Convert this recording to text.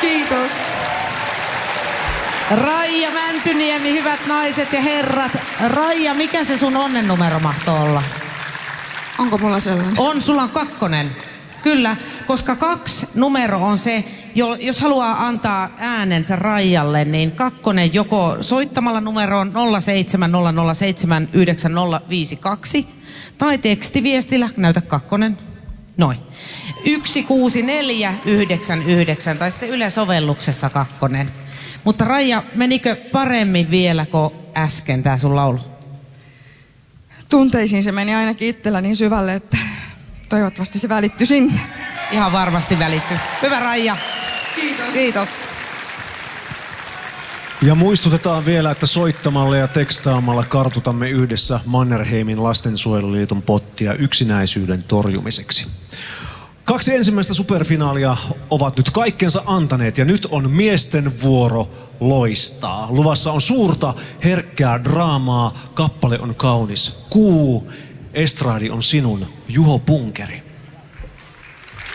Kiitos. Raija Mäntyniemi, hyvät naiset ja herrat. Raija, mikä se sun onnennumero mahtoo olla? Onko mulla sellainen? On, sulla on 2. Kyllä, koska 2 numero on se, jos haluaa antaa äänensä Raijalle, niin 2 joko soittamalla numeroon 070079052 tai tekstiviestillä, näytä 2, noin, 16499 tai sitten Yle sovelluksessa 2. Mutta Raija, menikö paremmin vielä kuin äsken tää sun laulu? Tunteisiin se meni ainakin itsellä niin syvälle, että toivottavasti se välittyi sinne. Ihan varmasti välittyy. Hyvä Raija. Kiitos. Kiitos. Ja muistutetaan vielä, että soittamalla ja tekstaamalla kartutamme yhdessä Mannerheimin lastensuojeluliiton pottia yksinäisyyden torjumiseksi. 2 ensimmäistä superfinaalia ovat nyt kaikkensa antaneet ja nyt on miesten vuoro loistaa. Luvassa on suurta, herkkää draamaa, kappale on kaunis. Kuu, estraadi on sinun, Juho Punkeri.